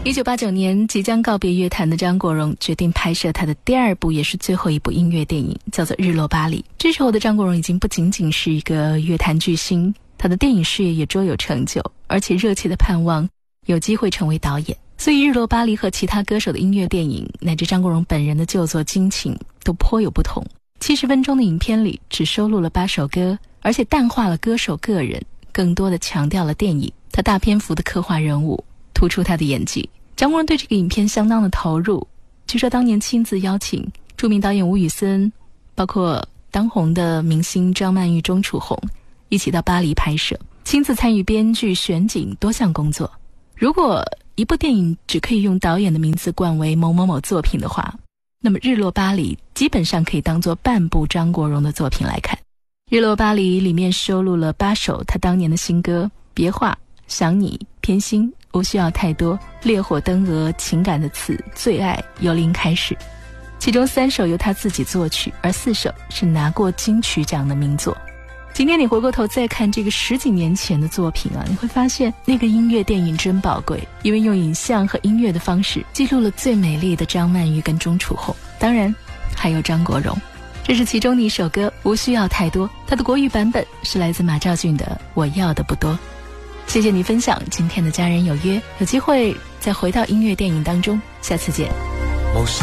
1989年即将告别乐坛的张国荣决定拍摄他的第二部也是最后一部音乐电影，叫做《日落巴黎》。这时候的张国荣已经不仅仅是一个乐坛巨星，他的电影事业也卓有成就，而且热切的盼望有机会成为导演。所以《日落巴黎》和其他歌手的音乐电影乃至张国荣本人的旧作《惊情》都颇有不同。70分钟的影片里只收录了8首歌，而且淡化了歌手个人，更多的强调了电影。他大篇幅的刻画人物，突出他的演技。张国荣对这个影片相当的投入，据说当年亲自邀请著名导演吴宇森，包括当红的明星张曼玉、钟楚红一起到巴黎拍摄，亲自参与编剧、选景多项工作。如果一部电影只可以用导演的名字冠为某某某作品的话，那么《日落巴黎》基本上可以当作半部张国荣的作品来看。《日落巴黎》里面收录了8首他当年的新歌，别画、想你、偏心、不需要太多、烈火灯蛾、情感的刺、最爱、由零开始。其中3首由他自己作曲，而4首是拿过金曲奖的名作。今天你回过头再看这个10几年前的作品啊，你会发现那个音乐电影真宝贵，因为用影像和音乐的方式记录了最美丽的张曼玉跟钟楚红，当然还有张国荣。这是其中的一首歌，不需要太多，它的国语版本是来自马兆骏的《我要的不多》。谢谢你分享今天的家人有约，有机会再回到音乐电影当中，下次见。 无需